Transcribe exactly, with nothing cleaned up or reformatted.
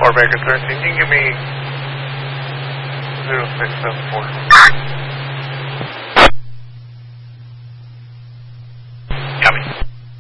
Or Baker thirteen, you can give me zero six seven four.